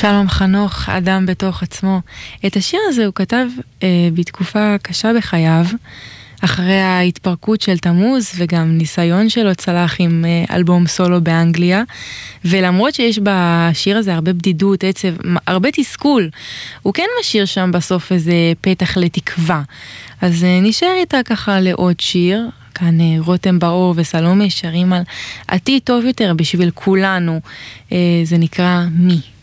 שלום חנוך, אדם בתוך עצמו. את השיר הזה הוא כתב בתקופה קשה בחייו, אחרי ההתפרקות של תמוז וגם ניסיון שלו צלח עם אלבום סולו באנגליה, ולמרות שיש בשיר הזה הרבה בדידות, עצב, הרבה תסכול, הוא כן משאיר שם בסוף איזה פתח לתקווה. אז נשאר איתה ככה לעוד שיר, כאן רותם באור וסלומי שרים על עתיד טוב יותר בשביל כולנו, זה נקרא מי.